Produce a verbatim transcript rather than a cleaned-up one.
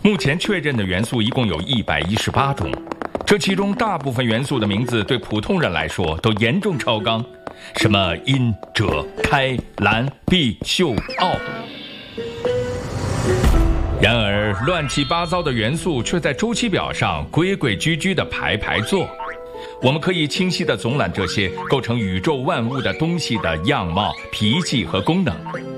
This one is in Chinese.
目前确认的元素一共有一百一十八种，这其中大部分元素的名字对普通人来说都严重超纲，什么阴、赭、开、蓝、碧、溴、奥。然而，乱七八糟的元素却在周期表上规规矩矩地排排坐。我们可以清晰地总览这些构成宇宙万物的东西的样貌、脾气和功能。